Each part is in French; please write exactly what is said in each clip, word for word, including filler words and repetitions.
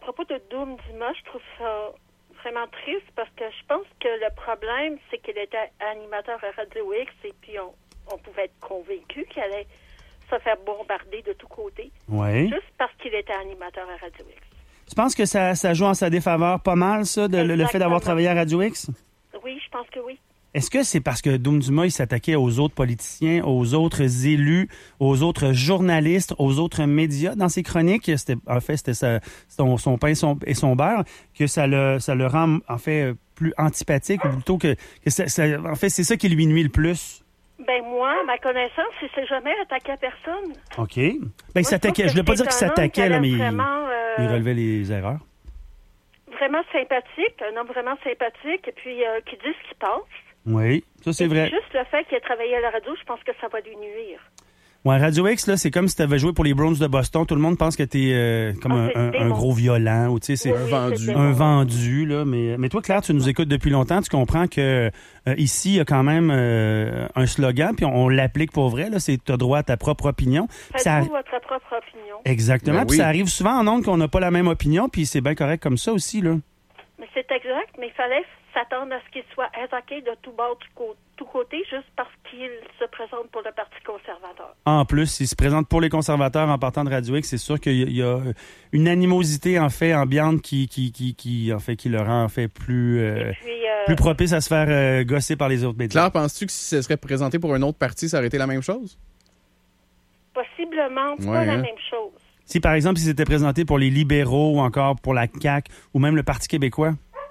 propos de Doom Dumas, je trouve ça vraiment triste parce que je pense que le problème, c'est qu'il était animateur à Radio X et puis on, on pouvait être convaincu qu'il allait se faire bombarder de tous côtés. Oui. Juste parce qu'il était animateur à Radio X. Tu penses que ça, ça joue en sa défaveur pas mal, ça, de, le, le fait d'avoir travaillé à Radio X? Oui, je pense que oui. Est-ce que c'est parce que Doom Dumas, il s'attaquait aux autres politiciens, aux autres élus, aux autres journalistes, aux autres médias dans ses chroniques? C'était, en fait, c'était sa, son, son pain son, et son beurre, que ça le, ça le rend, en fait, plus antipathique, ou plutôt que, que ça, ça, en fait, c'est ça qui lui nuit le plus? Ben moi, à ma connaissance, il s'est jamais attaqué à personne. OK. Ben, il s'attaquait. Je ne veux pas dire qu'il s'attaquait, là, mais il, euh, il relevait les erreurs. Vraiment sympathique, un homme vraiment sympathique, et puis euh, qui dit ce qui passe. Oui, ça c'est et vrai. Juste le fait qu'il ait travaillé à la radio, je pense que ça va lui nuire. Ouais, Radio X, là, c'est comme si tu avais joué pour les Browns de Boston. Tout le monde pense que tu es euh, comme ah, un, un, un gros violent, ou tu sais, c'est oui, un oui, vendu. C'est un vendu, là. Mais, mais toi, Claire, tu nous écoutes depuis longtemps. Tu comprends que euh, ici, il y a quand même euh, un slogan, puis on, on l'applique pour vrai, là. C'est t'as droit à ta propre opinion. Faites-vous votre propre opinion. Exactement. Ben puis oui. ça arrive souvent en ondes qu'on n'a pas la même opinion, puis c'est bien correct comme ça aussi, là. Mais c'est exact, mais il fallait s'attendre à ce qu'il soit attaqué de tout bord, tout, co- tout côté, juste parce qu'il se présente pour le Parti conservateur. En plus, il se présente pour les conservateurs en partant de Radio X. C'est sûr qu'il y a, il y a une animosité, en fait, ambiante qui, qui, qui, qui, en fait, qui le rend, en fait, plus, euh, puis, euh, plus propice à se faire euh, gosser par les autres médias. Claire, penses-tu que si ça serait présenté pour un autre parti, ça aurait été la même chose? Possiblement pas Ouais, la hein? même chose. Si, par exemple, il s'était présenté pour les libéraux ou encore pour la C A Q ou même le Parti québécois?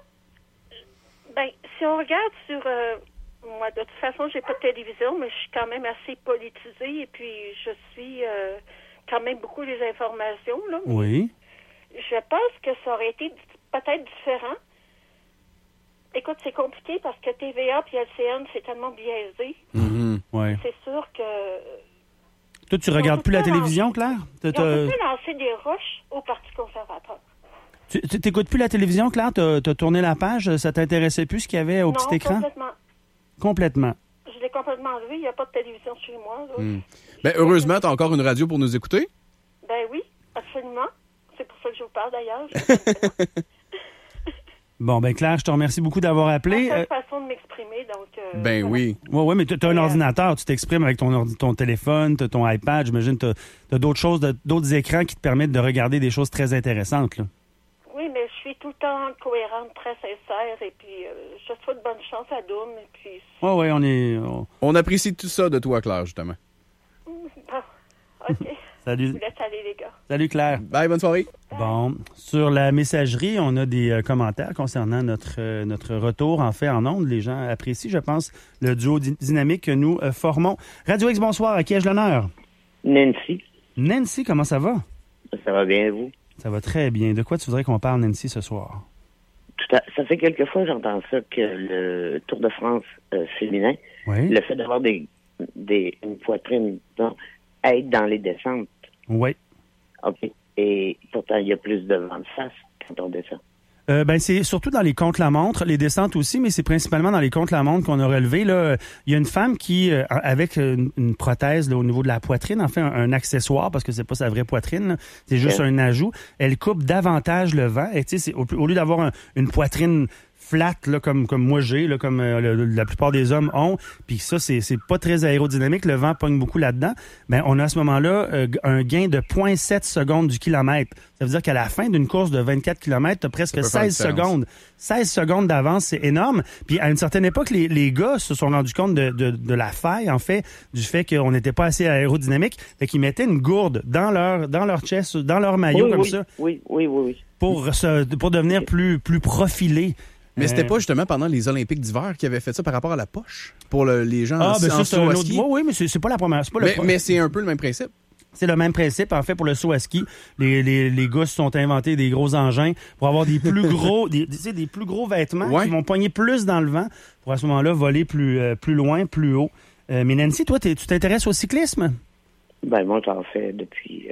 Ben, si on regarde sur... Euh, moi, de toute façon, j'ai pas de télévision, mais je suis quand même assez politisée et puis je suis euh, quand même beaucoup les informations, là. Oui. Je pense que ça aurait été peut-être différent. Écoute, c'est compliqué parce que T V A puis L C N, c'est tellement biaisé. Mm-hmm. Ouais. C'est sûr que... Toi, tu regardes plus la télévision, Claire? Ils ont tout lancé des roches au Parti conservateur. Tu t'écoutes plus la télévision, Claire? T'as, t'as tourné la page? Ça t'intéressait plus ce qu'il y avait au non, petit écran? complètement. Complètement. Je l'ai complètement enlevé. Il n'y a pas de télévision chez moi. Là. Mm. Ben, heureusement, tu as encore une radio pour nous écouter. Ben oui, absolument. C'est pour ça que je vous parle, d'ailleurs. Bon, ben Claire, je te remercie beaucoup d'avoir appelé. C'est une façon de m'exprimer, donc... Euh, ben voilà. oui. Oui, oui, mais tu as un ordinateur, tu t'exprimes avec ton, ordi- ton téléphone, tu as ton iPad, j'imagine tu as d'autres choses, de- d'autres écrans qui te permettent de regarder des choses très intéressantes, là. Oui, mais je suis tout le temps cohérente, très sincère, et puis euh, je souhaite bonne chance à Doom, et puis... Oui, oui, on est... on- On apprécie tout ça de toi, Claire, justement. Bon, OK. Salut. Je vous laisse aller, les gars. Salut, Claire. Bye, bonne soirée. Bon, sur la messagerie, on a des euh, commentaires concernant notre euh, notre retour, en fait, en ondes. Les gens apprécient, je pense, le duo dy- dynamique que nous euh, formons. Radio X, bonsoir. À qui ai-je l'honneur? Nancy. Nancy, comment ça va? Ça va bien, vous? Ça va très bien. De quoi tu voudrais qu'on parle, Nancy, ce soir? Tout à... Ça fait quelques fois, j'entends ça, que le Tour de France euh, féminin, Oui. le fait d'avoir des, des une poitrine, donc, être dans les descentes. Oui. OK. Et pourtant, il y a plus de vent de face quand on descend. Euh, ben c'est surtout dans les contre-la-montre, les descentes aussi, mais c'est principalement dans les contre-la-montre qu'on a relevé. Là, il y a une femme qui, euh, avec une, une prothèse là, au niveau de la poitrine, en fait un, un accessoire parce que c'est pas sa vraie poitrine, là, c'est juste Ouais. un ajout. Elle coupe davantage le vent. Et tu sais, c'est au, au lieu d'avoir un- une poitrine flat là, comme comme moi j'ai, là, comme euh, le- la plupart des hommes ont, puis ça c'est c'est pas très aérodynamique, le vent pogne beaucoup là-dedans. Ben on a à ce moment-là euh, un gain de zéro virgule sept secondes du kilomètre. Ça veut dire qu'à la fin d'une course de vingt-quatre kilomètres, tu as presque Ça peut faire une seize différence. secondes. seize secondes d'avance, c'est énorme. Puis à une certaine époque, les, les gars se sont rendus compte de, de, de la faille, en fait, du fait qu'on n'était pas assez aérodynamique. Fait qu'ils mettaient une gourde dans leur dans leur chest, dans leur maillot oui, comme oui, ça, oui, oui, oui, oui. pour se, pour devenir plus plus profilé. Mais Euh, c'était pas justement pendant les Olympiques d'hiver qu'ils avaient fait ça par rapport à la poche pour le- les gens Ah, en, ben en ça, c'est saut un à autre... ski. Oui, oui, mais c'est, c'est pas la première. C'est, pas le Mais, pro- mais c'est un peu le même principe. c'est le même principe. En fait, pour le saut à ski, les, les, les gars se sont inventés des gros engins pour avoir des plus gros, des, tu sais, des plus gros vêtements Ouais. qui vont pogner plus dans le vent pour à ce moment-là voler plus, euh, plus loin, plus haut. Euh, mais Nancy, toi, t'es- tu t'intéresses au cyclisme? Ben, moi, j'en fais depuis,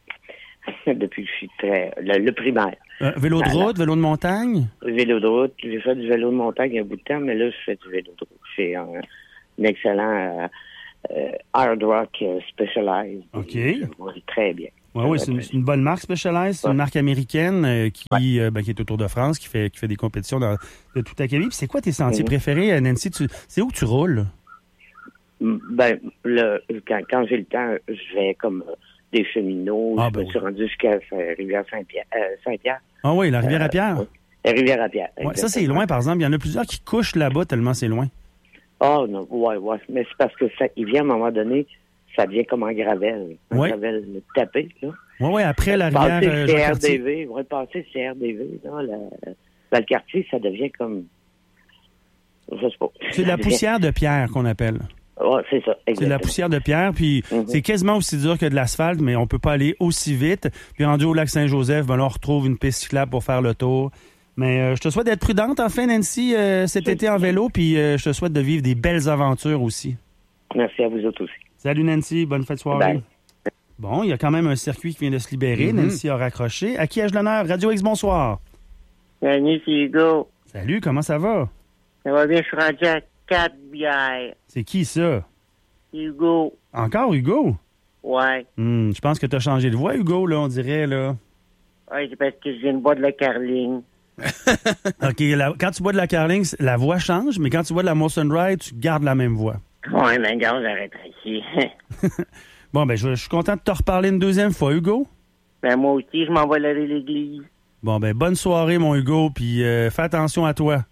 euh, depuis que je suis très... Le, le primaire. Euh, vélo de Alors. route, vélo de montagne? Vélo de route. J'ai fait du vélo de montagne il y a un bout de temps, mais là, je fais du vélo de route. Je fais un, un excellent euh, euh, hard rock euh, specialized. OK. Et je roule très bien. Oui, oui, c'est une, une bonne marque Specialized. C'est ouais. une marque américaine euh, qui, ouais. euh, ben, qui est au Tour de France, qui fait, qui fait des compétitions dans, de tout acabit. Puis c'est quoi tes sentiers mm-hmm. préférés, Nancy? Tu, c'est où que tu roules? Ben, le, quand, quand j'ai le temps, je vais comme euh, des cheminots. Ah, je ben me oui. suis rendu jusqu'à euh, Rivière-Saint-Pierre. Euh, Saint-Pierre. Ah oui, la Rivière-à-Pierre? Euh, la Rivière-à-Pierre. Ouais, ça, c'est loin, par exemple. Il y en a plusieurs qui couchent là-bas tellement c'est loin. Ah, oh, non, ouais, ouais. Mais c'est parce que ça, il vient à un moment donné, ça devient comme en gravelle. Un ouais. gravelle tapé, là. Oui, oui, après la rivière. Passer C R D V, on va passer C R D V, là, la, dans le quartier, ça devient comme. Je sais pas. C'est de la poussière de pierre qu'on appelle. Oui, c'est ça. Exactement. C'est de la poussière de pierre, puis mm-hmm. c'est quasiment aussi dur que de l'asphalte, mais on peut pas aller aussi vite. Puis rendu au lac Saint-Joseph, ben là, on retrouve une piste cyclable pour faire le tour. Mais euh, je te souhaite d'être prudente, enfin, Nancy, euh, cet été en vélo, puis euh, je te souhaite de vivre des belles aventures aussi. Merci à vous autres aussi. Salut, Nancy. Bonne fête de soirée. Bye. Bon, il y a quand même un circuit qui vient de se libérer. Mm-hmm. Nancy a raccroché. À qui ai-je l'honneur? Radio X, bonsoir. Salut, c'est Hugo. Salut, comment ça va? Ça va bien, je suis rendu à quatre bières. C'est qui, ça? Hugo. Encore Hugo? Ouais. Hmm, je pense que tu as changé de voix, Hugo, là, on dirait, là. Ouais, c'est parce que je viens de boire de la Carling. OK, la, quand tu bois de la Carling, la voix change, mais quand tu bois de la Molson Dry, tu gardes la même voix. Ouais, mais gars, j'arrête ici. Bon, ben, je, je suis content de te reparler une deuxième fois, Hugo. Ben, moi aussi, je m'en vais aller à l'église. Bon, ben, bonne soirée, mon Hugo, puis euh, fais attention à toi.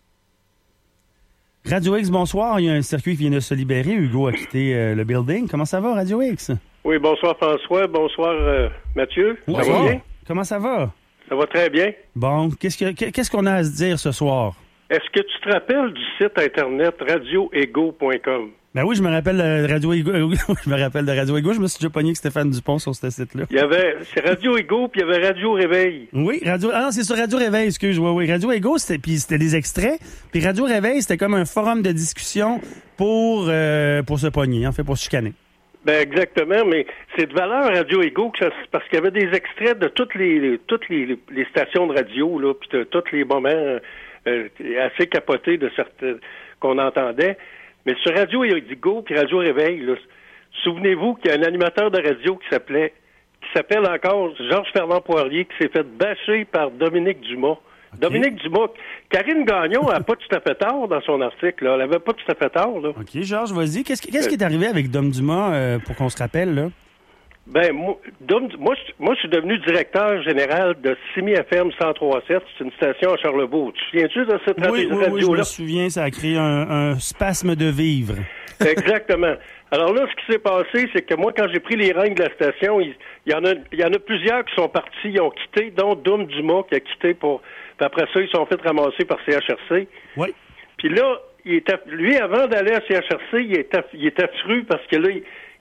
Radio X, bonsoir. Il y a un circuit qui vient de se libérer. Hugo a quitté euh, le building. Comment ça va, Radio X? Oui, bonsoir, François. Bonsoir, euh, Mathieu. Oui, ça va bien? Comment ça va? Ça va très bien. Bon, qu'est-ce, que, qu'est-ce qu'on a à se dire ce soir? Est-ce que tu te rappelles du site Internet radio ego point com? Ben oui, je me rappelle de Radio Ego. je me rappelle de Radio Ego. Je me suis déjà pogné avec Stéphane Dupont sur ce site-là. Il y avait, c'est Radio Ego, puis il y avait Radio Réveil. Oui, Radio, ah non, c'est sur Radio Réveil, excuse, oui, oui. Radio Ego, c'était, puis c'était des extraits. Puis Radio Réveil, c'était comme un forum de discussion pour, euh, pour se pogner, en fait, pour se chicaner. Ben exactement, mais c'est de valeur Radio Ego que ça, parce qu'il y avait des extraits de toutes les, les toutes les, les stations de radio, là, puis de tous les moments euh, assez capotés de certains qu'on entendait. Mais sur Radio Ego puis Radio Réveil, là, souvenez-vous qu'il y a un animateur de radio qui s'appelait, qui s'appelle encore Georges Fernand Poirier, qui s'est fait bâcher par Dominique Dumas. Okay. Dominique Dumas. Karine Gagnon n'a pas tout à fait tort dans son article, là. Elle avait pas tout à fait tort, là. OK, Georges, vas-y. Qu'est-ce, qu'est-ce qui est arrivé avec Dom Dumas, euh, pour qu'on se rappelle, là? Ben, moi, Dom, moi, je, moi, je suis devenu directeur général de Simi F M cent trois sept. C'est une station à Charlebourg. Tu te souviens-tu de cette oui, radio-là? Oui, oui, je me souviens. Ça a créé un, un spasme de vivre. Exactement. Alors là, ce qui s'est passé, c'est que moi, quand j'ai pris les règnes de la station, il, il, y en a, il y en a plusieurs qui sont partis, ils ont quitté, dont Dom Dumas qui a quitté pour... Puis après ça, ils sont fait ramasser par C H R C. Oui. Puis là, il était, lui, avant d'aller à C H R C, il était, il était fru parce que là, il,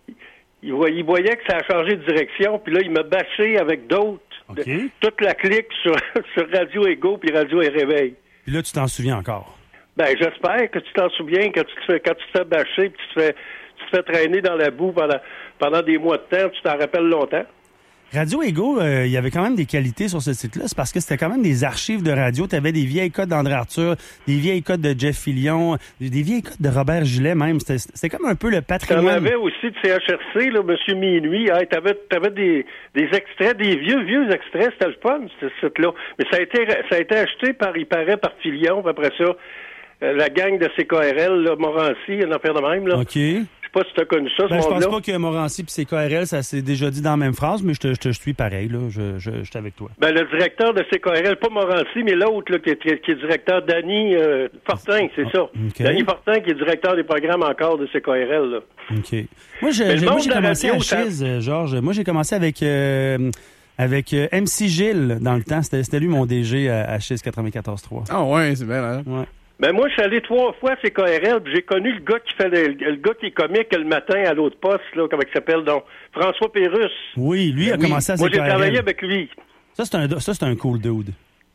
il, il voyait que ça a changé de direction. Puis là, il m'a bâché avec d'autres. Okay. De, toute la clique sur, sur Radio Ego puis Radio Réveil. Puis là, tu t'en souviens encore? Ben, j'espère que tu t'en souviens quand tu te fais, quand tu te fais bâcher puis tu te fais, tu te fais traîner dans la boue pendant, pendant des mois de temps. Tu t'en rappelles longtemps. Radio Ego, il euh, y avait quand même des qualités sur ce site-là. C'est parce que c'était quand même des archives de radio. Tu avais des vieilles codes d'André Arthur, des vieilles codes de Jeff Fillion, des vieilles codes de Robert Gillet même. C'était, c'était comme un peu le patrimoine. T'en avais aussi de C H R C, là, M. Minuit. Hey, t'avais, t'avais des, des extraits, des vieux, vieux extraits. C'était le fun, ce site-là. Mais ça a été, ça a été acheté par, il paraît, par Fillion. Puis après ça, euh, la gang de C K R L, là, Morancy, une affaire de même, là. OK. Je sais pas si tu as connu ça, ce ben, je monde-là. pense pas que Morancy et C K R L, ça s'est déjà dit dans la même phrase, mais je te, je te suis pareil, là. Je, je, je suis avec toi. Ben, le directeur de C K R L, pas Morancy, mais l'autre, là, qui est, qui est directeur, Danny euh, Fortin, c'est ça. Okay. Danny Fortin, qui est directeur des programmes encore de C K R L, là. OK. Moi, je, j'ai, moi, j'ai commencé radio, à Chiz, ça... Georges. Moi, j'ai commencé avec, euh, avec euh, M C Gilles, dans le temps. C'était, c'était lui, mon D G à, à Chiz quatre-vingt-quatorze trois. Ah ouais, c'est bien, hein? Ouais. Ben moi, je suis allé trois fois à C K R L, puis j'ai connu le gars qui fait le, le gars qui est comique le matin à l'autre poste, là, comment il s'appelle donc? François Pérusse. Oui, lui a oui. commencé à C K R L. Moi, j'ai travaillé avec lui. Ça, c'est un, ça, c'est un cool dude.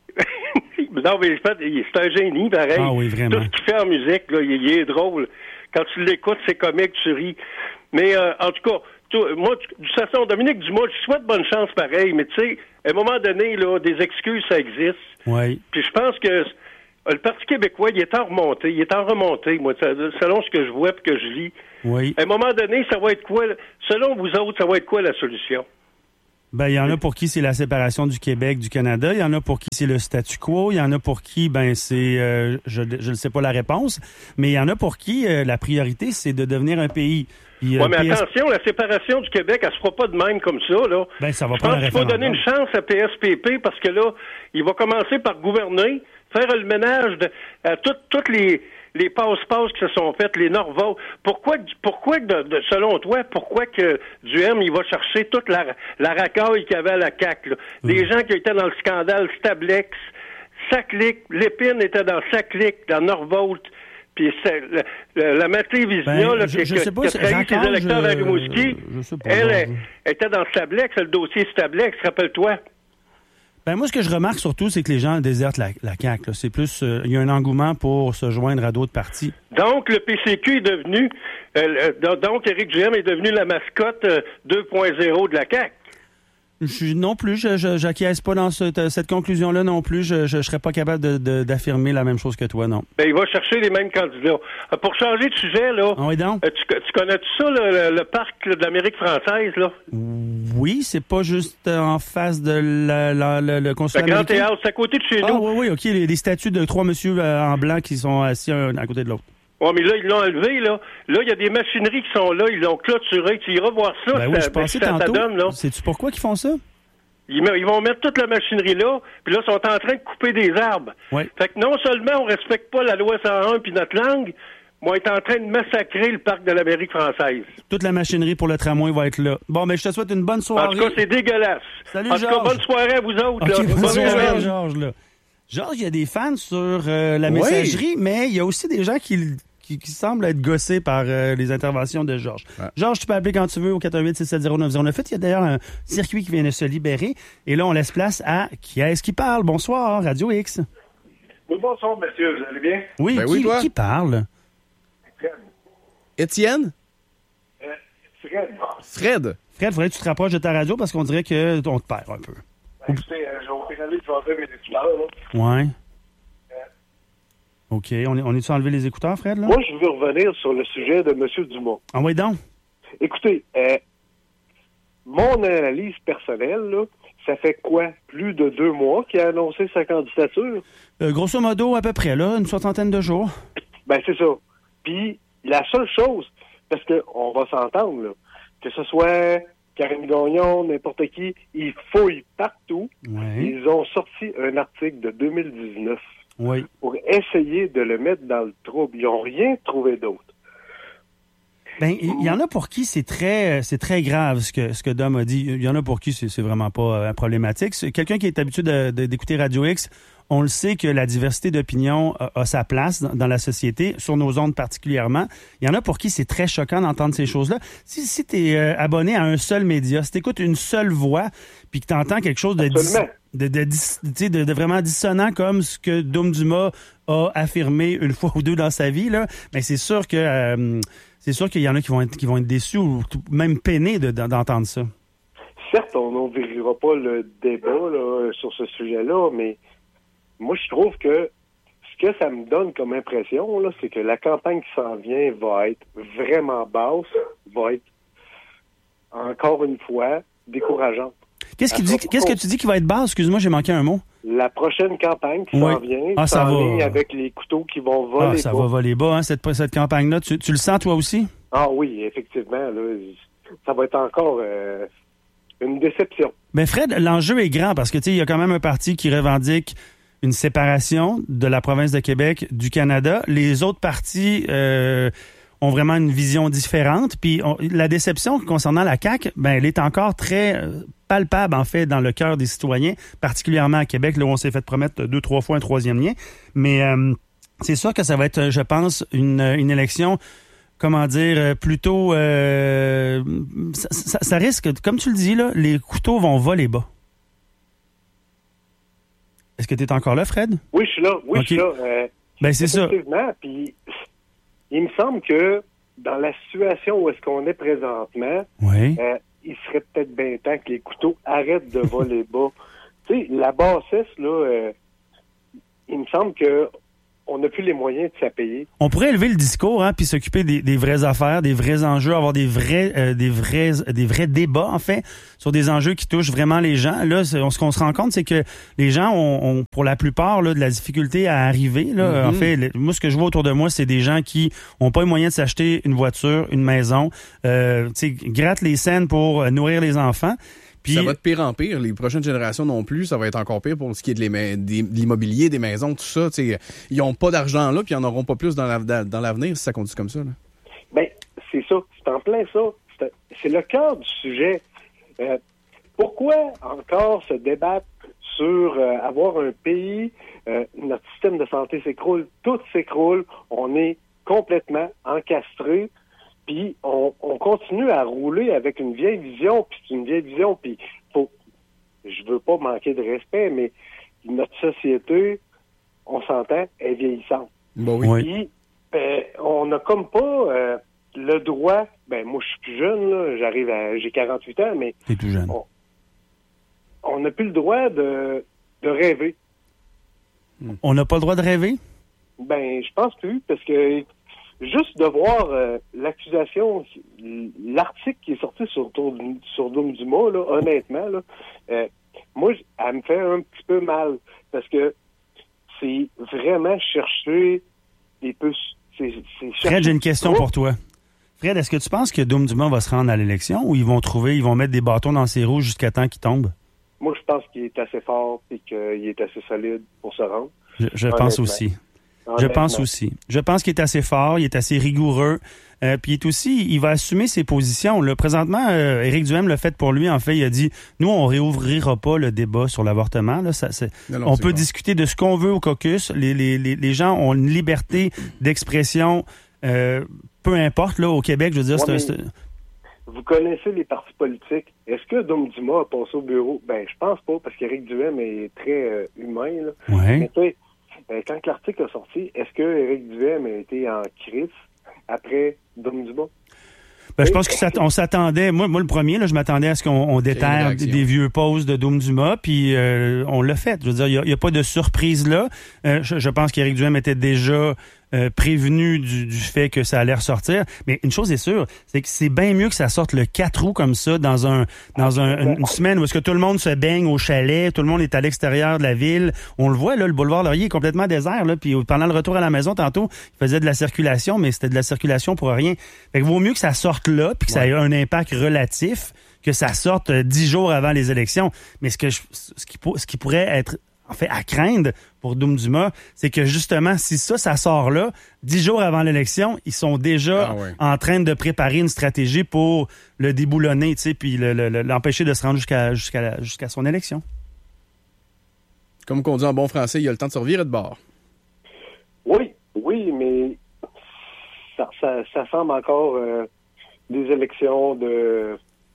Non, mais c'est un génie, pareil. Ah oui, vraiment. Tout ce qu'il fait en musique, là, il, il est drôle. Quand tu l'écoutes, c'est comique, tu ris. Mais euh, en tout cas, tout, moi, de toute façon, Dominique Dumas, je souhaite bonne chance pareil, mais tu sais, à un moment donné, là, des excuses, ça existe. Oui. Puis je pense que le Parti québécois, il est en remontée. Il est en remontée, moi, selon ce que je vois et que je lis. Oui. À un moment donné, ça va être quoi, selon vous autres, ça va être quoi la solution? Ben, il y en a pour qui c'est la séparation du Québec du Canada. Il y en a pour qui c'est le statu quo. Il y en a pour qui, ben, c'est, euh, je ne sais pas la réponse, mais il y en a pour qui euh, la priorité, c'est de devenir un pays. Oui, euh, mais P S... attention, la séparation du Québec, elle se fera pas de même comme ça, là. Ben, ça va je pense qu'il faut donner une chance à P S P P parce que là, il va commencer par gouverner, faire le ménage de, à toutes, toutes les, les passe-passe qui se sont faites, les Norvaux. Pourquoi, pourquoi de, de, selon toi, pourquoi que Duhem, il va chercher toute la, la racaille qu'il y avait à la C A Q, là? Mmh. Les gens qui étaient dans le scandale Stablex, Saclic, Lépine était dans Saclic, dans Norvolt, puis la, la, la Mathé Vizina, ben, là, je, qui, je qui, sais pas, qui a trahi ses électeurs à Rimouski, elle est, était dans Stablex, le dossier Stablex, rappelle-toi. Ben moi, ce que je remarque surtout, c'est que les gens désertent la, la C A Q. Là. C'est plus, euh, il y a un engouement pour se joindre à d'autres partis. Donc, le P C Q est devenu, euh, donc Éric Duhem est devenu la mascotte euh, deux point zéro de la C A Q. Je, non plus, je, je j'acquiesce pas dans cette, cette conclusion-là non plus. Je, je, je serais pas capable de, de, d'affirmer la même chose que toi, non. Ben, il va chercher les mêmes candidats. Euh, pour changer de sujet, là, ah oui, donc? Euh, tu, tu connais-tu ça, le, le, le parc là, de l'Amérique française, là? Oui, c'est pas juste en face de la, la, la, le consulat américain. Le Grand américain. Théâtre, c'est à côté de chez ah, nous. oui, oui, OK. Les, les statues de trois messieurs euh, en blanc qui sont assis un à côté de l'autre. Oui, mais là, ils l'ont enlevé, là. Là, il y a des machineries qui sont là, ils l'ont clôturé. Tu iras voir ça, ben oui, ça, je pensais ça, tantôt. ça donne, là. Sais-tu pourquoi qu'ils font ça? Ils, ils vont mettre toute la machinerie là, puis là, ils sont en train de couper des arbres. Oui. Fait que non seulement on respecte pas la loi cent un puis notre langue, mais on est en train de massacrer le parc de l'Amérique française. Toute la machinerie pour le tramway va être là. Bon, mais je te souhaite une bonne soirée. En tout cas, c'est dégueulasse. Salut, en Georges. tout cas, bonne soirée à vous autres. Okay, là. bonne soirée, soirée, Georges. Là. Georges, il y a des fans sur euh, la messagerie, oui. mais il y a aussi des gens qui... Qui, qui semble être gossé par euh, les interventions de Georges. Ouais. Georges, tu peux appeler quand tu veux au quatre un huit, six sept zéro, neuf zéro neuf huit. Il y a d'ailleurs un circuit qui vient de se libérer. Et là, on laisse place à Qui est-ce qui parle? Bonsoir, Radio X. Oui, bonsoir, monsieur. Vous allez bien? Oui, ben qui, oui, toi? Qui parle? Fred. Étienne? Euh, Fred. Fred? Fred, faudrait que tu te rapproches de ta radio parce qu'on dirait qu'on te perd un peu. Ben, écoutez, euh, je vais vous faire je vais mes écouteurs. Là. Ouais. OK. On est, on est-tu enlevé les écouteurs, Fred, là? Moi, je veux revenir sur le sujet de M. Dumont. Ah oui, donc? Écoutez, euh, mon analyse personnelle, là, ça fait quoi? Plus de deux mois qu'il a annoncé sa candidature? Euh, grosso modo, à peu près, là, une soixantaine de jours. Ben, c'est ça. Puis, la seule chose, parce qu'on va s'entendre, là, que ce soit Karine Gagnon, n'importe qui, ils fouillent partout. Ouais. Ils ont sorti un article de deux mille dix-neuf. Oui. Pour essayer de le mettre dans le trouble. Ils n'ont rien trouvé d'autre. Ben, il y en a pour qui c'est très c'est très grave ce que ce que Dom a dit. Il y en a pour qui c'est, c'est vraiment pas euh, problématique. C'est quelqu'un qui est habitué de, de, d'écouter Radio X, on le sait que la diversité d'opinion a, a sa place dans, dans la société, sur nos ondes particulièrement. Il y en a pour qui c'est très choquant d'entendre ces choses-là. Si, si tu es euh, abonné à un seul média, si tu écoutes une seule voix, puis que tu entends quelque chose de, dis, de, de, de, de, de vraiment dissonant comme ce que Dom Dumas a affirmé une fois ou deux dans sa vie, là, ben c'est sûr que euh, c'est sûr qu'il y en a qui vont être, qui vont être déçus ou même peinés de, d'entendre ça. Certes, on n'ouvrira pas le débat là, sur ce sujet-là, mais moi, je trouve que ce que ça me donne comme impression, là, c'est que la campagne qui s'en vient va être vraiment basse, va être, encore une fois, décourageante. Qu'est-ce, qu'il dit, qu'est-ce que tu dis qui va être basse? Excuse-moi, j'ai manqué un mot. La prochaine campagne qui oui. s'en vient, ah, ça s'en va. avec les couteaux qui vont voler ah, ça bas. va voler bas, hein, cette, cette campagne-là. Tu, tu le sens, toi aussi? Ah oui, effectivement. Là, ça va être encore euh, une déception. Ben Fred, l'enjeu est grand parce que tu sais, il y a quand même un parti qui revendique une séparation de la province de Québec du Canada. Les autres partis euh, ont vraiment une vision différente. Puis on, la déception concernant la C A Q, ben elle est encore très euh, palpable en fait dans le cœur des citoyens, particulièrement à Québec, là où on s'est fait promettre deux, trois fois un troisième lien. Mais euh, c'est sûr que ça va être, je pense, une, une élection, comment dire, plutôt... Euh, ça, ça, ça risque, comme tu le dis, là, les couteaux vont voler bas. Est-ce que tu es encore là, Fred? Oui, je suis là. Oui, okay. je suis là. Euh, ben, c'est ça. Effectivement, puis il me semble que dans la situation où est-ce qu'on est présentement, oui. euh, il serait peut-être bien temps que les couteaux arrêtent de voler bas. Tu sais, la bassesse, là, euh, il me semble que on n'a plus les moyens de s'appayer. On pourrait élever le discours, hein, puis s'occuper des, des vraies affaires, des vrais enjeux, avoir des vrais, euh, des vrais, des vrais débats, en fait, sur des enjeux qui touchent vraiment les gens. Là, ce qu'on se rend compte, c'est que les gens ont, ont pour la plupart, là, de la difficulté à arriver. Là. Mm-hmm. En fait, le, moi, ce que je vois autour de moi, c'est des gens qui ont pas les moyens de s'acheter une voiture, une maison, euh, tu sais, grattent les scènes pour nourrir les enfants. Puis, ça va de pire en pire. Les prochaines générations non plus, ça va être encore pire pour ce qui est de, les, des, de l'immobilier, des maisons, tout ça. T'sais, ils n'ont pas d'argent là, puis ils n'en auront pas plus dans, la, dans l'avenir si ça continue comme ça. Là. Bien, c'est ça. C'est en plein ça. C'est, c'est le cœur du sujet. Euh, pourquoi encore se débattre sur euh, avoir un pays, euh, notre système de santé s'écroule, tout s'écroule, on est complètement encastré. Puis on, on continue à rouler avec une vieille vision, puis c'est une vieille vision, puis faut, je veux pas manquer de respect, mais notre société, on s'entend, est vieillissante. Bon, oui. Puis euh, on n'a comme pas euh, le droit, ben moi je suis plus jeune, là, j'arrive à, j'ai quarante-huit ans, mais t'es tout jeune. On n'a plus le droit de, de rêver. On n'a pas le droit de rêver? Ben je pense plus, parce que juste de voir euh, l'accusation, l'article qui est sorti sur, sur Doom Dumas, là, honnêtement, là, euh, moi, elle me fait un petit peu mal. Parce que c'est vraiment chercher des puces. C'est, c'est Fred, j'ai une question pour toi. Fred, est-ce que tu penses que Doom Dumas va se rendre à l'élection ou ils vont trouver, ils vont mettre des bâtons dans ses roues jusqu'à temps qu'il tombe? Moi, je pense qu'il est assez fort et qu'il est assez solide pour se rendre. Je, je pense aussi. Je pense aussi. Je pense qu'il est assez fort, il est assez rigoureux. Euh, puis il est aussi, il va assumer ses positions. Là. Présentement, euh, Éric Duhaime l'a fait pour lui. En fait, il a dit, nous, on réouvrira pas le débat sur l'avortement. Là. Ça, c'est, non, non, on c'est peut bon. discuter de ce qu'on veut au caucus. Les, les, les, les gens ont une liberté d'expression, euh, peu importe. Là, au Québec, je veux dire, ouais, c'est, c'est... Vous connaissez les partis politiques. Est-ce que Doom Dumas a passé au bureau? Ben, je pense pas, parce qu'Éric Duhaime est très euh, humain. Là. Ouais. Mais tu sais, quand l'article a sorti, est-ce que Éric Duhaime a été en crise après Doom Dumas? Ben, je pense qu'on s'attendait, moi, moi le premier, là, je m'attendais à ce qu'on on déterre des, des vieux posts de Doom Dumas, puis euh, on l'a fait. Je veux dire, il n'y a, a pas de surprise là. Euh, je, je pense qu'Éric Duhaime était déjà euh, prévenu du, du fait que ça allait ressortir. Mais une chose est sûre, c'est que c'est bien mieux que ça sorte le quatre août comme ça, dans un dans un, une, une semaine où est-ce que tout le monde se baigne au chalet, tout le monde est à l'extérieur de la ville. On le voit, là, le boulevard Laurier est complètement désert, là, puis pendant le retour à la maison, tantôt, il faisait de la circulation, mais c'était de la circulation pour rien. Fait que vaut mieux que ça sorte là, puis que ouais. ça ait un impact relatif, que ça sorte dix jours avant les élections. Mais ce que je, ce qui, ce qui pourrait être en fait à craindre pour Doom Dumas, c'est que justement, si ça, ça sort là, dix jours avant l'élection, ils sont déjà ah ouais. en train de préparer une stratégie pour le déboulonner, tu sais, puis le, le, l'empêcher de se rendre jusqu'à, jusqu'à, la, jusqu'à son élection. Comme qu'on dit en bon français, il y a le temps de se revirer de bord. Oui, oui, mais ça, ça, ça semble encore euh, des élections de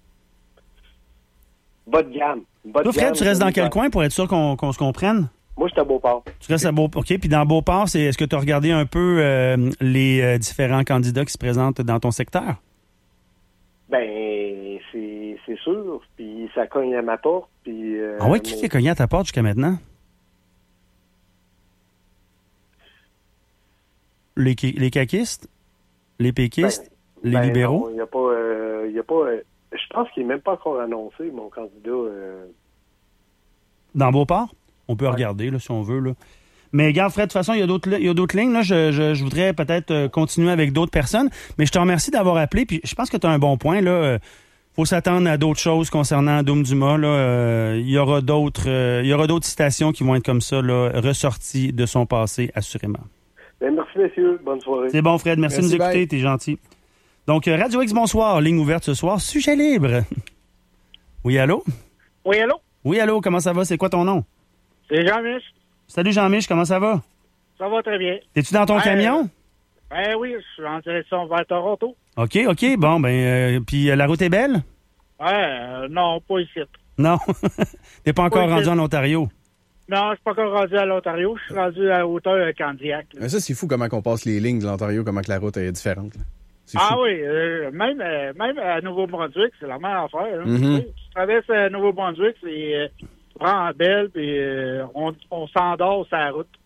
bas de gamme. Bas Toi, de Fred, gamme, tu restes dans quel coin pour être sûr qu'on, qu'on se comprenne? Moi, je suis à Beauport. Tu restes à Beauport. OK. Puis dans Beauport, c'est, est-ce que tu as regardé un peu euh, les euh, différents candidats qui se présentent dans ton secteur? Ben, c'est, c'est sûr. Puis ça cogne à ma porte. Puis, euh, ah oui? Qui, mais... qui a cogné à ta porte jusqu'à maintenant? Les, les caquistes? Les péquistes? Ben, les ben libéraux? Il n'y a pas... Euh, y a pas euh, je pense qu'il n'est même pas encore annoncé, mon candidat. Euh... Dans Beauport? On peut ouais. regarder, là, si on veut, là. Mais regarde, Fred, de toute façon, il y a d'autres, il y a d'autres lignes. Là. Je, je, je voudrais peut-être euh, continuer avec d'autres personnes. Mais je te remercie d'avoir appelé. Puis je pense que tu as un bon point, là. Euh, faut s'attendre à d'autres choses concernant Doom Dumas. Là. Euh, il y aura d'autres, euh, il y aura d'autres citations qui vont être comme ça, là, ressorties de son passé, assurément. Bien, merci, messieurs. Bonne soirée. C'est bon, Fred. Merci, merci de nous écouter. Bye. T'es gentil. Donc, Radio X, bonsoir. Ligne ouverte ce soir. Sujet libre. Oui, allô? Oui, allô? Oui, allô. Comment ça va? C'est quoi ton nom? C'est Jean-Mich. Salut, Jean-Mich. Comment ça va? Ça va très bien. Es-tu dans ton ben, camion? Ben oui, je suis en direction vers Toronto. OK, OK. Bon, ben, euh, puis euh, la route est belle? Ouais, euh, non, pas ici. Non? T'es pas encore pas rendu ici. en Ontario? Non, je suis pas encore rendu à l'Ontario. Je suis rendu à hauteur de Candiac. Mais ça, c'est fou comment on passe les lignes de l'Ontario, comment que la route est différente. Là. C'est ah fou. oui, euh, même, euh, même à Nouveau-Brunswick, c'est la même affaire. Hein. Mm-hmm. Tu, tu traverses à Nouveau-Brunswick, c'est, euh, tu prends en belle, puis euh, on, on s'endort sur la route.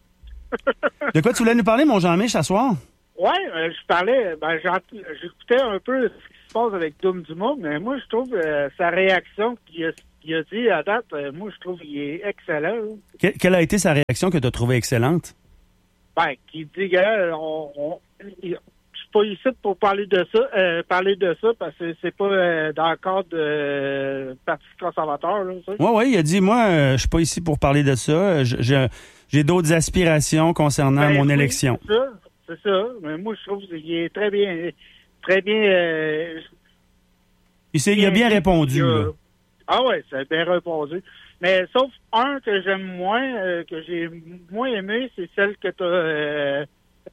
De quoi tu voulais nous parler, mon Jean-Mich, ce soir? Oui, euh, je parlais, ben, j'écoutais un peu ce qui se passe avec Dom Dumas, mais moi, je trouve euh, sa réaction qu'il a, qu'il a dit à date, euh, moi, je trouve qu'il est excellent. Que, quelle a été sa réaction que tu as trouvée excellente? Ben, qu'il dit, gars, on, on, il, je suis pas ici pour parler de ça, euh, parler de ça, parce que c'est pas euh, dans le cadre du euh, Parti conservateur. Oui, oui, il a dit, moi, euh, je suis pas ici pour parler de ça. Je, je, j'ai d'autres aspirations concernant ben, mon oui, élection. C'est ça, c'est ça. Mais moi, je trouve qu'il est très bien, très bien... Euh, il, s'est, bien, il a bien répondu. Il a, là. Ah oui, c'est bien répondu. Mais sauf un que j'aime moins, euh, que j'ai moins aimé, c'est celle que tu as euh,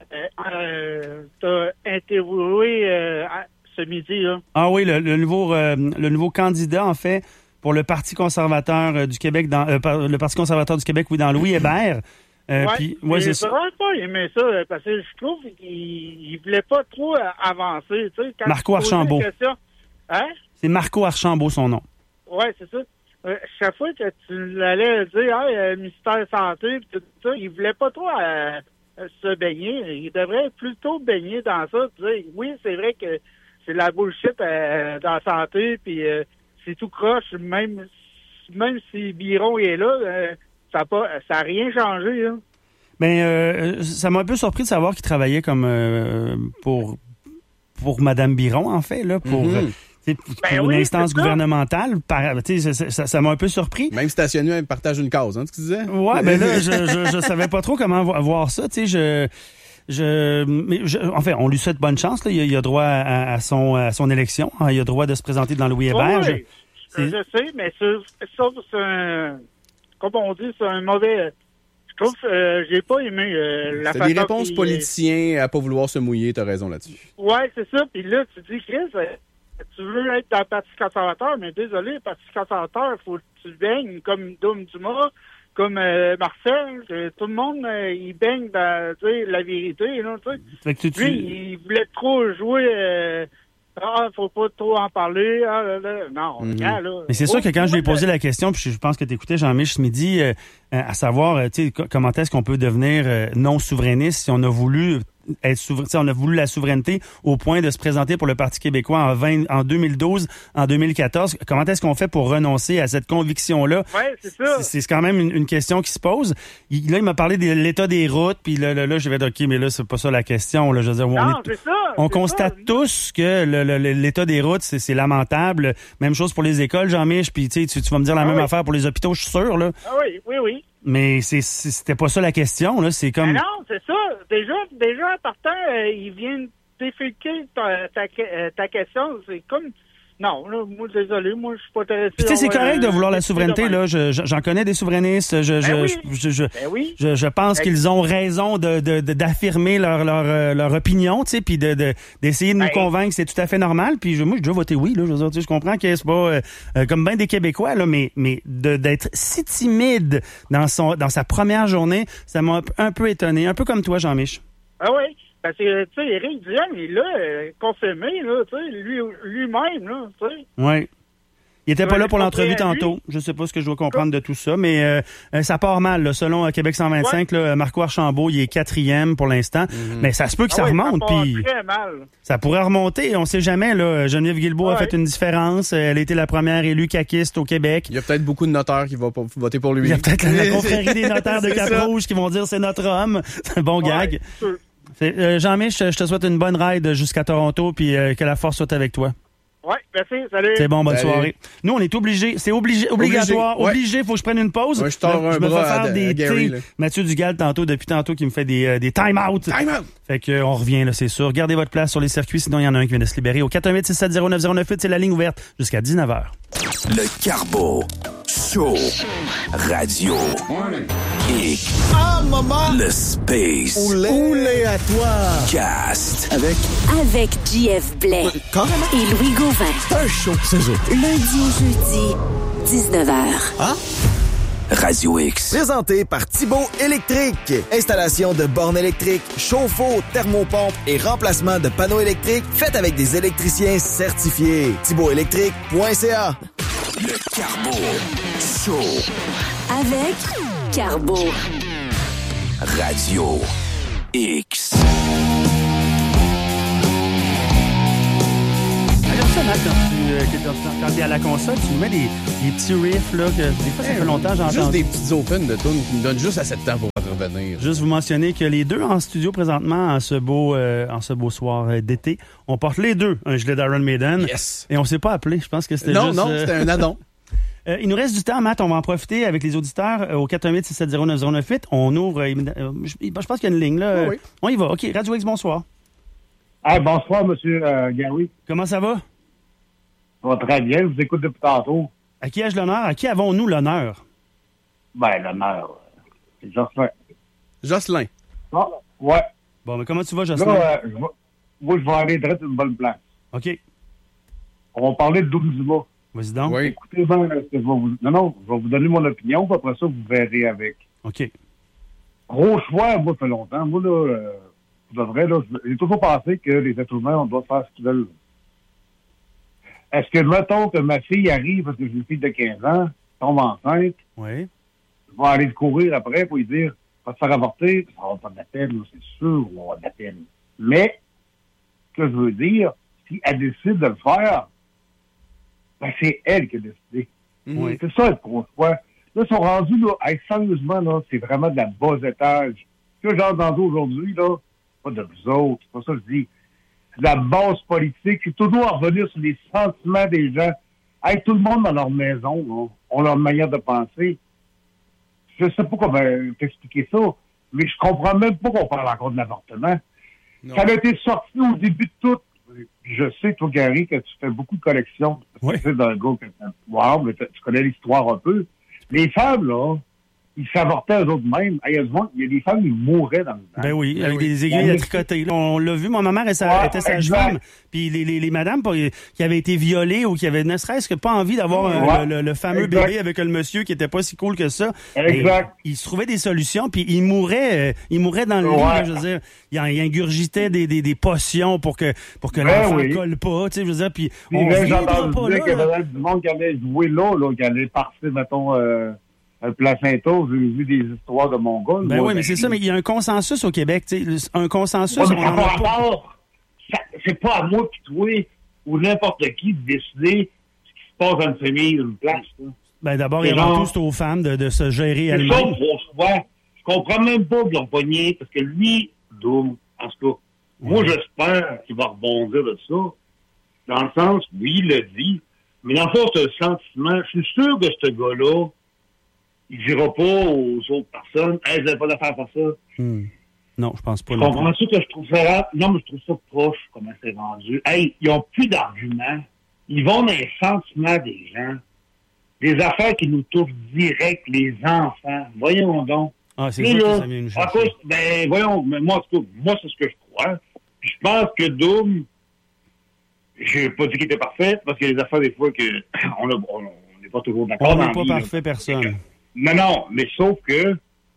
euh, euh, interviewée euh, ce midi. Là. Ah oui, le, le, nouveau, euh, le nouveau candidat, en fait, pour le Parti conservateur euh, du Québec, dans, euh, par, le Parti conservateur du Québec, oui, dans Louis Hébert. Euh, ouais, puis, moi, j'ai vraiment pas aimé ça, parce que je trouve qu'il il voulait pas trop avancer. Tu sais, quand Marco Archambault. Hein? C'est Marco Archambault, son nom. Oui, c'est ça. Euh, chaque fois que tu allais dire hey, euh, ministère santé pis tout ça, il voulait pas trop euh, se baigner. Il devrait plutôt baigner dans ça. Dire oui, c'est vrai que c'est la bullshit euh, dans la santé, puis euh, c'est tout croche. Même même si Biron est là, euh, ça n'a pas ça a rien changé. Là. Ben euh, ça m'a un peu surpris de savoir qu'il travaillait comme euh, pour pour Madame Biron en fait là pour. Mm-hmm. Pour ben une oui, instance gouvernementale, par, ça, ça, ça m'a un peu surpris. Même stationné, elle partage une cause, hein, tu disais? Ouais, ben là, je, je, je savais pas trop comment voir ça, tu sais, je... Je, mais je, en fait, on lui souhaite bonne chance. Là. Il, a, il a droit à, à, son, à son élection. Hein. Il a droit de se présenter dans Louis Hébert. Oui, je, je sais, mais ça, c'est un... Comme on dit, c'est un mauvais... Je trouve que euh, j'ai pas aimé euh, la c'est façon des réponses qui, politiciens à pas vouloir se mouiller, t'as raison là-dessus. Ouais, c'est ça. Puis là, tu dis, Chris... Euh, tu veux être dans le Parti conservateur, mais désolé, le Parti conservateur, il faut que tu baignes comme Dom Dumas, comme euh, Marcel. Euh, tout le monde, euh, il baigne dans la vérité. Là, fait que tu, Lui, tu... il voulait trop jouer... Euh, ah, faut pas trop en parler. Ah, là, là. Non, mm-hmm. regarde, là. Mais c'est sûr que quand je lui ai posé la question, puis je pense que tu écoutais Jean-Mich ce midi, euh, à savoir, tu sais, comment est-ce qu'on peut devenir euh, non souverainiste si on a voulu... être souverain, on a voulu la souveraineté au point de se présenter pour le Parti québécois en, vingt, en deux mille douze, en deux mille quatorze. Comment est-ce qu'on fait pour renoncer à cette conviction-là? Oui, c'est ça. C'est, c'est quand même une, une question qui se pose. Il, là, il m'a parlé de l'état des routes, puis là, là, là je vais dire, OK, mais là, c'est pas ça la question. Là, je veux dire, non, on, est, c'est ça, on c'est constate ça. tous que le, le, l'état des routes, c'est, c'est lamentable. Même chose pour les écoles, Jean-Mich, puis tu, tu vas me dire la ah même oui. affaire pour les hôpitaux, je suis sûr. Là. Ah oui, oui, oui. Mais c'est, c'est, c'était pas ça la question, là. C'est comme... Mais non, c'est ça. Déjà, déjà en partant, euh, ils viennent défilquer ta, ta, ta question. C'est comme... Non, là, moi, désolé, moi, je suis pas intéressé. Puis tu sais, c'est correct euh, de vouloir la souveraineté, là. Je, je, j'en connais des souverainistes. Je, je, ben oui. je, je, ben oui. je, je pense ben qu'ils ont raison de, de, de d'affirmer leur, leur, leur opinion, tu sais, puis de, de, d'essayer de ben nous convaincre que c'est tout à fait normal. Puis je, moi, j'ai déjà voté oui, là. Je veux dire, tu sais, je comprends que c'est pas euh, comme bien des Québécois, là, mais, mais de, d'être si timide dans son, dans sa première journée, ça m'a un peu étonné. Un peu comme toi, Jean-Mich. Ah oui. Parce que, tu sais, Éric Duhem, il est là, euh, confirmé, là, tu sais, lui, lui-même, là, tu sais. Oui. Il était ouais, pas là pour l'entrevue tantôt. Je sais pas ce que je dois comprendre de tout ça, mais euh, ça part mal, là. Selon euh, Québec cent vingt-cinq, ouais. là, Marco Archambault, il est quatrième pour l'instant. Mm-hmm. Mais ça se peut que ah ça ouais, remonte. Ça part puis très mal. Ça pourrait remonter, on sait jamais, là. Geneviève Guilbeault ouais. a fait une différence. Elle a été la première élue caquiste au Québec. Il y a peut-être beaucoup de notaires qui vont voter pour lui. Il y a peut-être la, la confrérie des notaires de Cap-Rouge qui vont dire c'est notre homme. C'est un bon ouais, gag. Euh, Jean-Mich, je te souhaite une bonne ride jusqu'à Toronto, puis euh, que la force soit avec toi. Oui, merci, salut. C'est bon, bonne salut. soirée. Nous, on est obligés, c'est obligé, obligatoire, obligé, obligé, faut que je prenne une pause. Ouais, je tords un je me bras fais faire à, des à Gary, thés. Mathieu Dugal, tantôt, depuis tantôt, qui me fait des, euh, des time-out. Time-out! Fait que, euh, on revient, là, c'est sûr. Gardez votre place sur les circuits, sinon il y en a un qui vient de se libérer. Au quatre un huit, six sept zéro, neuf zéro neuf huit, c'est la ligne ouverte jusqu'à dix-neuf heures. Le Carbo Show Radio Geek. Ah, maman! Le Space Oulé, Oulé à toi! Cast. Avec... Avec J F Blais. Euh, carrément? Et Louis Gauvin. C'est un show, c'est ça. Lundi au jeudi, dix-neuf heures. Ah? Radio X. Présenté par Thibaut Électrique. Installation de bornes électriques, chauffe-eau, thermopompe et remplacement de panneaux électriques faites avec des électriciens certifiés. thibaut électrique point c a. Le Carbo Show. Avec Carbo. Radio X. J'aime ça, Matt, quand tu euh, quand t'es à la console, tu nous mets des, des petits riffs, là, que des fois, ça fait longtemps que j'entends. Juste des petites open de tunes qui me donnent juste assez de temps pour revenir. Juste vous mentionner que les deux en studio présentement, en ce beau, euh, en ce beau soir euh, d'été, on porte les deux un gilet d'Iron Maiden. Yes! Et on s'est pas appelé. Je pense que c'était non, juste... Non, euh... non, c'était un addon. euh, il nous reste du temps, Matt. On va en profiter avec les auditeurs euh, au quatre un huit, six sept zéro, neuf zéro neuf huit. On ouvre... Euh, euh, je, je pense qu'il y a une ligne, là. Oui, oui. On y va. OK. Radio X, bonsoir. Ah, bonsoir, monsieur euh, Gary. Comment ça va? Ça va très bien. Je vous écoute depuis tantôt. À qui ai-je l'honneur? À qui avons-nous l'honneur? Ben, l'honneur, c'est Jocelyn. Jocelyn. Ah, ouais. Bon, mais comment tu vas, Jocelyn? Là, euh, je vais, moi, je vais aller direct une bonne place. OK. On va parler de Doom Dumas. Vas-y donc. Oui. Écoutez bien, là, ce que je vais vous... Non, non, je vais vous donner mon opinion, puis après ça, vous verrez avec. OK. Gros choix, moi, ça fait longtemps. Moi, là, euh, de vrai, là, j'ai toujours pensé que les êtres humains, on doit faire ce qu'ils veulent. Est-ce que, mettons que ma fille arrive, parce que j'ai une fille de quinze ans, tombe enceinte, oui. je vais aller le courir après pour lui dire, va te faire avorter, ça va pas de la peine, c'est sûr, on va avoir de la peine. Mais, ce que je veux dire, si elle décide de le faire, ben, c'est elle qui a décidé. Oui. C'est ça le gros choix. Là, ils sont rendus, là, hey, sérieusement, là, c'est vraiment de la bas étage. Ce que j'ai entendu aujourd'hui, là, pas de vous autres, c'est pas ça que je dis. C'est de la base politique. C'est toujours à revenir sur les sentiments des gens. Hey, tout le monde dans leur maison, là, ont leur manière de penser. Je sais pas comment t'expliquer ça, mais je comprends même pas qu'on parle encore de l'avortement. Non. Ça a été sorti au début de tout. Je sais, toi, Gary, que tu fais beaucoup de collections. Oui. Tu sais, d'un gars que wow, mais tu connais l'histoire un peu. Les femmes, là, ils s'avortaient eux-mêmes. Il y a des femmes qui mouraient dans le temps. Ben oui, avec oui. des aiguilles à tricoter. On l'a vu, moi, ma mère, elle, sa- Ouais, était sa exact. femme. Puis les, les, les madames pas- qui avaient été violées ou qui avaient ne serait-ce que pas envie d'avoir un- Ouais, le, le- le fameux exact. bébé avec le monsieur qui était pas si cool que ça. Exact. Et ils se trouvaient des solutions, puis ils mouraient, euh, ils mouraient dans le lit, Ouais. là, je veux dire. Ils, en- ils ingurgitaient des, des, des potions pour que, pour que Ben l'enfant oui. colle pas, tu sais, je veux dire. Puis Puis on là, j'ai viendra entendu pas dire là. qu'il y là. avait du monde qui allait jouer là, là, qui allait partir, mettons, euh, un placenta. J'ai vu des histoires de Mongols. Ben moi, oui, mais c'est ça, mais il y a un consensus au Québec, tu sais, un consensus, Ouais, mais on ça en par a pas. rapport, ça- c'est pas à moi pis toi ou n'importe qui de décider ce qui se passe dans une famille, une place. Là. Ben d'abord et C'est avant genre- tout, c'est aux femmes de, de se gérer C'est ça, elles-mêmes. gros choix. Je comprends même pas qu'ils l'ont pogné, parce que lui, Doom, en tout cas, moi, j'espère qu'il va rebondir de ça. Dans le sens, oui, il l'a dit, mais dans le fond, c'est un sentiment. Je suis sûr que ce gars-là, il dira pas aux autres personnes, hey, vous n'avez pas d'affaire à faire ça. Hmm. Non, je pense pas. Je non comprends plus. ça que je trouve ça rare. Non, mais je trouve ça proche, comment c'est rendu. Hey, ils ont plus d'arguments. Ils vont dans les sentiments des gens. Des affaires qui nous touchent direct, les enfants. Voyons donc. Ah, c'est Et ça là, que ça vient nous à chercher. cause, ben, voyons, mais moi, en tout cas, moi, c'est ce que je crois. Puis je pense que Doom, j'ai pas dit qu'il était parfait, parce qu'il y a des affaires, des fois, que on a- on on n'est pas toujours d'accord. On dans n'est la pas vie, là. parfait, personne. Non, non, mais sauf que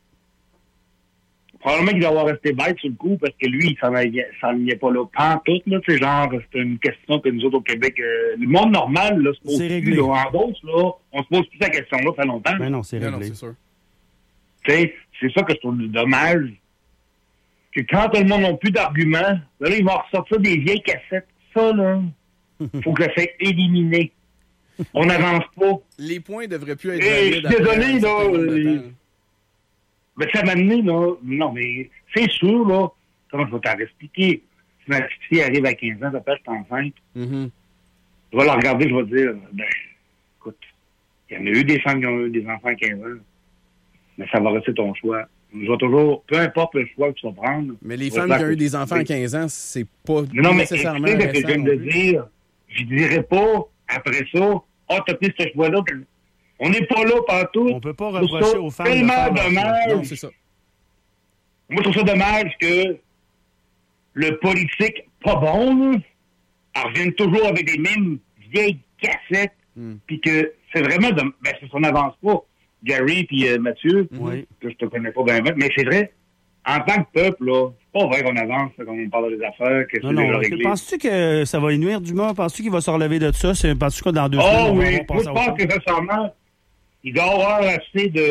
probablement qu'il doit avoir resté bête sur le coup parce que lui, il s'en allait- s'enlignait pas là. Pantoute, là, c'est genre, c'est une question que nous autres au Québec, euh, le monde normal, là, se pose C'est plus, réglé. là. En Beauce, là, on se pose plus la question là, ça fait longtemps. Ben non, c'est Non, non, réglé. c'est sûr. Tu sais, c'est ça que je trouve dommage. Que quand tout le monde n'a plus d'arguments, là, ils vont ressortir des vieilles cassettes. Ça, là, faut que ça soit éliminé. On n'avance pas. Les points devraient plus être Eh, valides je suis après désolé, un là, certain nombre de euh, temps. Mais ça m'a amené, là. Non, mais c'est sûr, là. Comment je vais t'en expliquer? Si ma petite fille arrive à quinze ans, ça peut être enceinte. Mhm. Je vais la regarder, je vais dire, ben, écoute, il y en a eu des femmes qui ont eu des enfants à quinze ans. Mais ça va rester ton choix. Je vais toujours, peu importe le choix que tu vas prendre. Mais les je vais femmes faire qui ont eu que- des enfants à quinze ans, c'est pas Mais non, mais nécessairement écoutez ce que je récent viens non de plus. dire. Je dirais pas, après ça, ah, t'as pris ce choix-là. que- On n'est pas là partout. On peut pas Je trouve reprocher ça aux femmes de tellement faire leur choix. dommage. Non, c'est ça. Moi, je trouve ça dommage que le politique pas bon, là, elle revienne toujours avec les mêmes vieilles cassettes, Mm. puis que c'est vraiment... De... Ben, c'est qu'on n'avance pas. Gary puis euh, Mathieu, Oui. que je te connais pas bien, mais c'est vrai, en tant que peuple, là, c'est pas vrai qu'on avance, là, quand on parle des affaires, que c'est Non, déjà non. réglé. Penses-tu que ça va y nuire, Dumas? Penses-tu qu'il va se relever de ça? C'est- Penses-tu que dans deux Ah semaines, on va oui, avoir moi, passé je à pense autre chose? que récemment, il doit y avoir assez de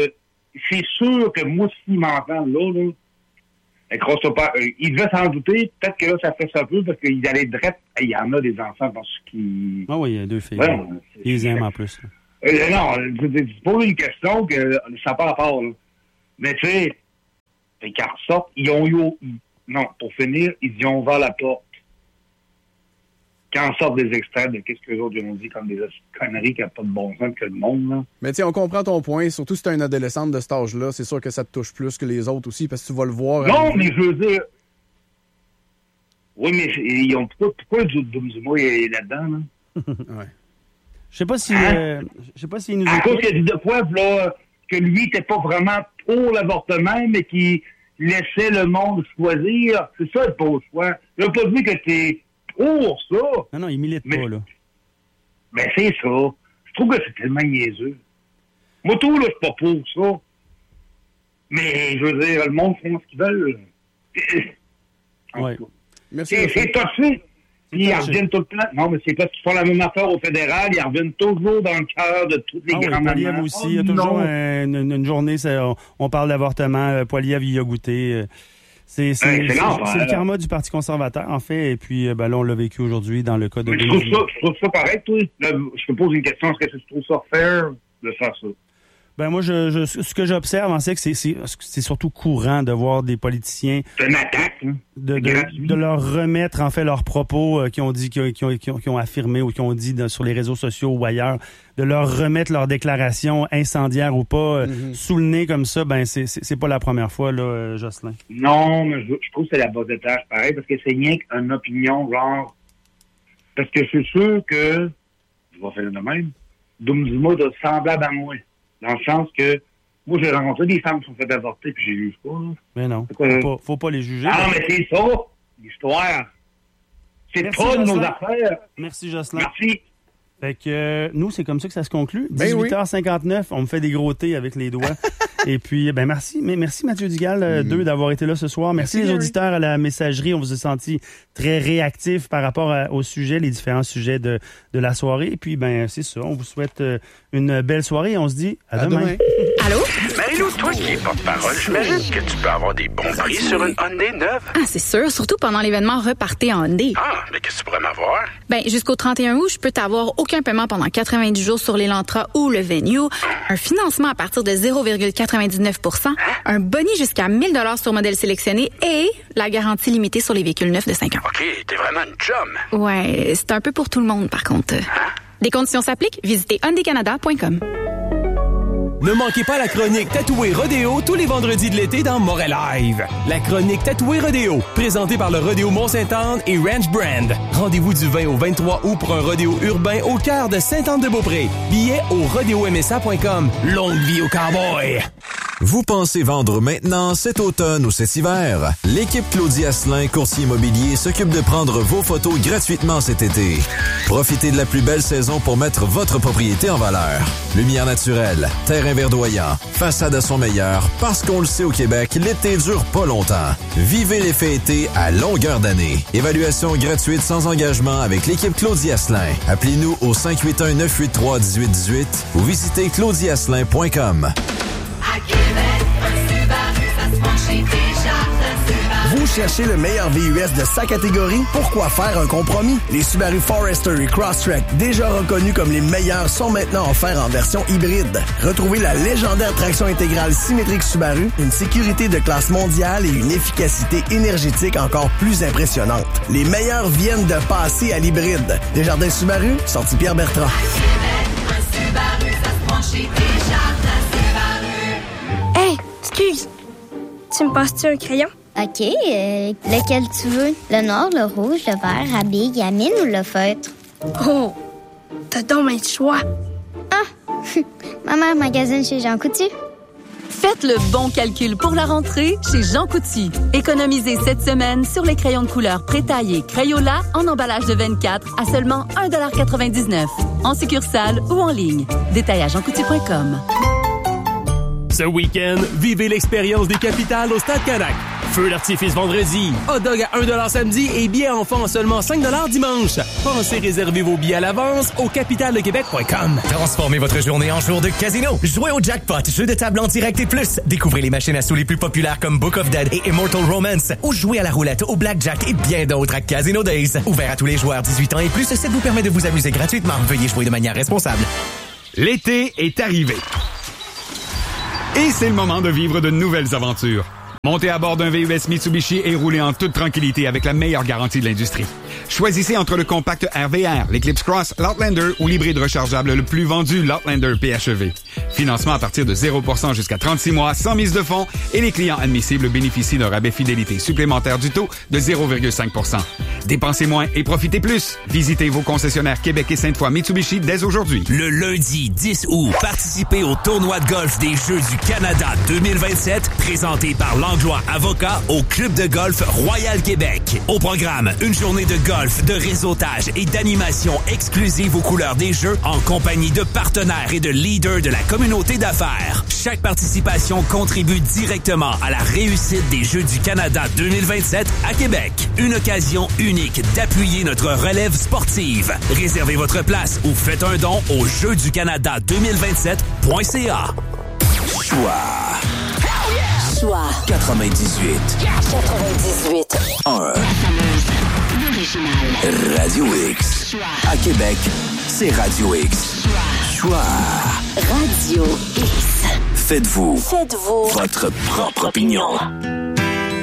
c'est sûr que moi, s'il m'entend là, là, pas, euh, il devait s'en douter. Peut-être que là, ça fait ça peu parce qu'il allait direct. Il y en a des enfants parce qu'ils. Ah oui, il y a deux filles. Ouais, ils les aiment en plus. Euh, non, c'est pas une question que ça n'a pas rapport. Là. Mais tu sais, quand ils sortent, ils ont eu. Non, pour finir, ils y ont ouvert la porte. Quand on sort des extraits de qu'est-ce que les autres ont dit comme des conneries qui n'ont pas de bon sens que le monde, là. Mais tiens, on comprend ton point. Surtout si tu es une adolescente de cet âge-là, c'est sûr que ça te touche plus que les autres aussi, parce que tu vas le voir. Non, mais je veux dire... Oui, mais ils ont... pourquoi, pourquoi Dumzuma est là-dedans, là? Ouais. Je sais pas si... Hein? Euh, je sais pas s'il nous À écoute. cause qu'il a dit de quoi, là, que lui n'était pas vraiment pour l'avortement, mais qu'il laissait le monde choisir. C'est ça, le beau choix. Il n'a pas dit que t'es... pour ça. Non, non, il milite mais, pas, là. Ben, c'est ça. Je trouve que c'est tellement niaiseux. Moi, tout, là, je suis pas pour ça. Mais, je veux dire, le monde fait ce qu'ils veulent. Ouais. Merci. C'est, c'est toxique. Puis, ils reviennent tout le temps. Non, mais c'est parce qu'ils font la même affaire au fédéral. Ils reviennent toujours dans le cœur de toutes les Ah oui, grands-mamans. Poilievre aussi. Oh, il y a toujours non. une, une, une journée, ça, on, on parle d'avortement. Poilievre, il y a goûté. C'est, c'est, Hey, c'est c'est, l'enfer, c'est le là. karma du Parti conservateur, en fait. Et puis, ben, là, on l'a vécu aujourd'hui dans le cas de... Mais je trouve ça, je trouve ça correct, toi. Là, je te pose une question. Est-ce que tu trouves ça fair de faire ça? Ben moi, je, je, ce que j'observe, en fait, c'est que c'est, c'est surtout courant de voir des politiciens... C'est une attaque, hein? De, de, de leur remettre, en fait, leurs propos euh, qui ont dit, qui ont, qui ont, qui ont, qui ont affirmé ou qui ont dit dans, sur les réseaux sociaux ou ailleurs, de leur remettre leurs déclarations incendiaires ou pas, euh, mm-hmm. sous le nez comme ça, ben c'est, c'est, c'est pas la première fois, là, euh, Jocelyn. Non, mais je, je trouve que c'est la base de tâche, pareil, parce que c'est rien qu'une opinion, genre... Parce que c'est sûr que, je vais faire de même, Dumzuma doit être semblable à moi. Dans le sens que, moi, j'ai rencontré des femmes qui sont faites avorter, puis j'ai juge pas. Là. Mais non, faut pas, faut pas les juger. Ah, mais c'est ça, l'histoire. C'est Merci, pas de nos Jocelyn. affaires. Merci, Jocelyn. Merci. Fait que euh, nous, c'est comme ça que ça se conclut. Ben dix-huit heures cinquante-neuf, on me fait des gros thés avec les doigts. Et puis, ben merci, mais merci Mathieu Dugal, euh, mm. deux, d'avoir été là ce soir. Merci, merci les Gary. Auditeurs à la messagerie. On vous a senti très réactifs par rapport à, au sujet, les différents sujets de, de la soirée. Et puis, ben c'est ça. On vous souhaite euh, une belle soirée et on se dit à, à demain. demain. Allô? Marie-Lou, toi qui es porte-parole, j'imagine que tu peux avoir des bons prix sur une Hyundai neuve. Ah, c'est sûr. Surtout pendant l'événement Repartez en Hyundai. Ah, mais qu'est-ce que tu pourrais m'avoir? Ben, jusqu'au trente et un août, je peux t'avoir aucun paiement pendant quatre-vingt-dix jours sur l'Elantra ou le Venue, un financement à partir de zéro virgule quatre-vingt-dix-neuf pour cent, un boni jusqu'à mille dollars sur modèle sélectionné et la garantie limitée sur les véhicules neufs de cinq ans. OK, t'es vraiment une chum. Ouais, c'est un peu pour tout le monde, par contre. Hein? Des conditions s'appliquent. Visitez hyundai canada point com. Ne manquez pas la chronique Tatoué Rodéo tous les vendredis de l'été dans Montréal Live. La chronique Tatoué Rodéo, présentée par le Rodéo Mont-Sainte-Anne et Ranch Brand. Rendez-vous du vingt au vingt-trois août pour un rodéo urbain au cœur de Sainte-Anne-de-Beaupré. Billets au rodéo m s a point com. Longue vie au cowboy! Vous pensez vendre maintenant, cet automne ou cet hiver? L'équipe Claudie Asselin, courtier immobilier, s'occupe de prendre vos photos gratuitement cet été. Profitez de la plus belle saison pour mettre votre propriété en valeur. Lumière naturelle, terrain verdoyant, façade à son meilleur, parce qu'on le sait au Québec, l'été dure pas longtemps. Vivez l'effet été à longueur d'année. Évaluation gratuite sans engagement avec l'équipe Claudie Asselin. Appelez-nous au cinq huit un, neuf huit trois, un huit un huit ou visitez claudie asselin point com. À Québec, un Subaru, ça se penche chez Desjardins. Vous cherchez le meilleur V U S de sa catégorie? Pourquoi faire un compromis? Les Subaru Forester et Crosstrek, déjà reconnus comme les meilleurs, sont maintenant offerts en version hybride. Retrouvez la légendaire traction intégrale symétrique Subaru, une sécurité de classe mondiale et une efficacité énergétique encore plus impressionnante. Les meilleurs viennent de passer à l'hybride. Desjardins Subaru, sortie Pierre Bertrand. À Québec, un Subaru, ça se penche chez Desjardins. Hey, excuse. Tu me passes-tu un crayon? OK. Euh, lequel tu veux? Le noir, le rouge, le vert, Rabig, Yamine ou le feutre? Oh, t'as donc un choix. Ah, ma mère magasine chez Jean Coutu. Faites le bon calcul pour la rentrée chez Jean Coutu. Économisez cette semaine sur les crayons de couleur prétaillés Crayola en emballage de vingt-quatre à seulement un dollar quatre-vingt-dix-neuf. En succursale ou en ligne. Détail à jean coutu point com. Ce week-end, vivez l'expérience des capitales au Stade Canac. Feu d'artifice vendredi, hot dog à un dollar samedi et billets enfants seulement cinq dollars dimanche. Pensez réserver vos billets à l'avance au capital de québec point com. Transformez votre journée en jour de casino. Jouez au jackpot, jeu de table en direct et plus. Découvrez les machines à sous les plus populaires comme Book of Dead et Immortal Romance. Ou jouez à la roulette, au blackjack et bien d'autres à Casino Days. Ouvert à tous les joueurs dix-huit ans et plus, ça vous permet de vous amuser gratuitement. Veuillez jouer de manière responsable. L'été est arrivé. Et c'est le moment de vivre de nouvelles aventures. Montez à bord d'un V U S Mitsubishi et roulez en toute tranquillité avec la meilleure garantie de l'industrie. Choisissez entre le compact R V R, l'Eclipse Cross, l'Outlander ou l'hybride rechargeable le plus vendu, l'Outlander P H E V. Financement à partir de zéro pour cent jusqu'à trente-six mois, sans mise de fonds, et les clients admissibles bénéficient d'un rabais fidélité supplémentaire du taux de zéro virgule cinq pour cent. Dépensez moins et profitez plus. Visitez vos concessionnaires Québec et Sainte-Foy Mitsubishi dès aujourd'hui. Le lundi dix août, participez au tournoi de golf des Jeux du Canada deux mille vingt-sept, présenté par Langlois Avocat au Club de golf Royal Québec. Au programme, une journée de golf, de réseautage et d'animation exclusive aux couleurs des Jeux en compagnie de partenaires et de leaders de la communauté d'affaires. Chaque participation contribue directement à la réussite des Jeux du Canada deux mille vingt-sept à Québec. Une occasion unique d'appuyer notre relève sportive. Réservez votre place ou faites un don au jeux du canada deux mille vingt-sept point c a. Choix. Choix. quatre-vingt-dix-huit. quatre-vingt-dix-huit. un. Radio X. À Québec, c'est Radio X. Choix. Radio X. Faites-vous. Faites-vous. Votre propre opinion.